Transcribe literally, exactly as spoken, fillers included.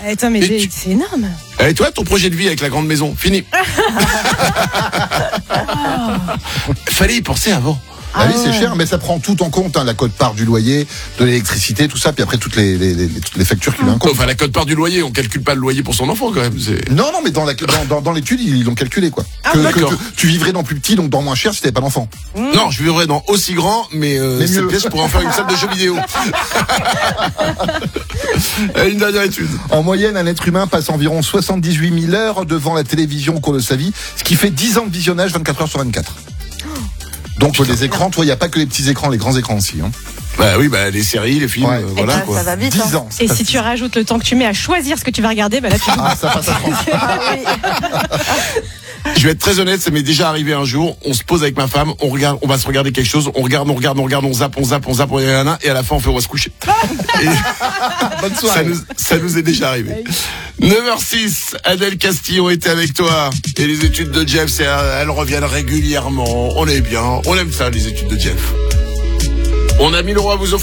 Attends, mais Et c'est, tu- c'est énorme. Et toi, ton projet de vie avec la grande maison, fini. Fallait y penser avant. Ah oui, c'est ouais. cher, mais ça prend tout en compte, hein, la quote-part du loyer, de l'électricité, tout ça, puis après toutes les, les, les, toutes les factures qui viennent compte. Enfin, la cote-part du loyer, on calcule pas le loyer pour son enfant quand même. C'est... Non, non, mais dans, la, dans, dans, dans l'étude, ils l'ont calculé, quoi. Ah, que, que d'accord. tu, tu vivrais dans plus petit, donc dans moins cher si t'avais pas d'enfant. Non, je vivrais dans aussi grand, mais, euh, Mais cette mieux. pièce, je pourrais en faire une salle de jeux vidéo. Une dernière étude. En moyenne, un être humain passe environ soixante-dix-huit mille heures devant la télévision au cours de sa vie, ce qui fait dix ans de visionnage vingt-quatre heures sur vingt-quatre. Donc les écrans, toi, il n'y a pas que les petits écrans, les grands écrans aussi. Hein. Bah oui, bah les séries, les films, Ouais. euh, voilà ça, quoi. ça va vite. dix hein. ans. ça Et passe si vite. tu rajoutes le temps que tu mets à choisir ce que tu vas regarder, bah là, tu Ah, ça passe à trente. Ah oui. Je vais être très honnête, ça m'est déjà arrivé un jour. On se pose avec ma femme, on regarde, on va se regarder quelque chose, on regarde, on regarde, on regarde, on zappe, on zappe, on zappe, on zappe, et à la fin on fait on va se coucher. Et Bonne ça soirée. nous, ça nous est déjà arrivé. neuf heures six, Adèle Castillon était avec toi. Et les études de Jeff, c'est, elles reviennent régulièrement. On est bien, on aime ça les études de Jeff. On a mille euros à vous offrir.